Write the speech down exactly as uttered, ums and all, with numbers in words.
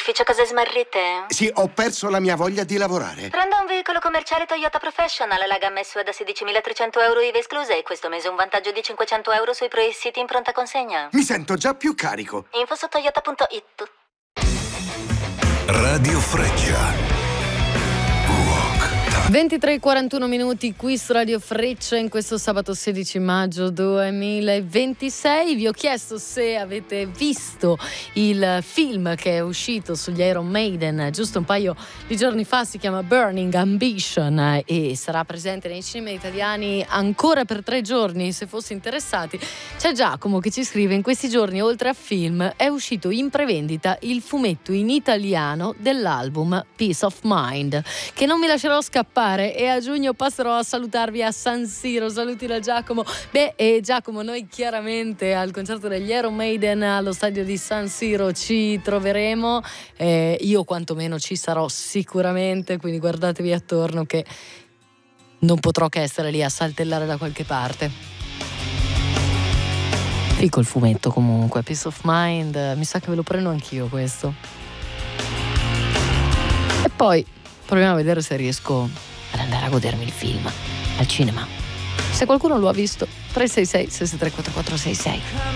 ufficio cose smarrite? Sì, ho perso la mia voglia di lavorare. Prendo un veicolo commerciale Toyota Professional, la gamma S U V da sedicimilatrecento euro I V A escluse e questo mese un vantaggio di cinquecento euro sui pre-siti in pronta consegna. Mi sento già più carico. Info su toyota punto it. Radio Freccia. ventitré e quarantuno minuti qui su Radio Freccia in questo sabato sedici maggio duemilaventisei. Vi ho chiesto se avete visto il film che è uscito sugli Iron Maiden giusto un paio di giorni fa, si chiama Burning Ambition e sarà presente nei cinema italiani ancora per tre giorni se fossi interessati. C'è Giacomo che ci scrive: in questi giorni oltre a film è uscito in prevendita il fumetto in italiano dell'album Peace of Mind, che non mi lascerò scappare e a giugno passerò a salutarvi a San Siro. Saluti da Giacomo. Beh, e Giacomo, noi chiaramente al concerto degli Iron Maiden allo stadio di San Siro ci troveremo, eh, io quantomeno ci sarò sicuramente, quindi guardatevi attorno che non potrò che essere lì a saltellare da qualche parte. Fico il fumetto comunque, Peace of Mind, mi sa che ve lo prendo anch'io questo. E poi proviamo a vedere se riesco ad andare a godermi il film al cinema. Se qualcuno lo ha visto, tre sei sei sei tre quattro quattro sei sei.